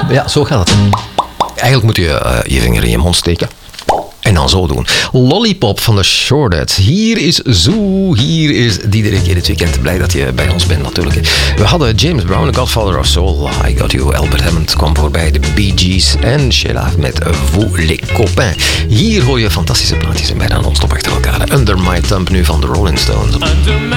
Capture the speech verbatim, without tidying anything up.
Ja, zo gaat het. Eigenlijk moet je uh, je vinger in je mond steken. En dan zo doen. Lollipop van de Shoreheads. Hier is Zoo. Hier is Diederik in het weekend. Blij dat je bij ons bent natuurlijk. We hadden James Brown, The Godfather of Soul. I Got You. Albert Hammond kwam voorbij. De Bee Gees. En Sheila met Vous les copains. Hier hoor je fantastische plaatjes en bijna non-stop achter elkaar. Under My Thumb nu van de Rolling Stones.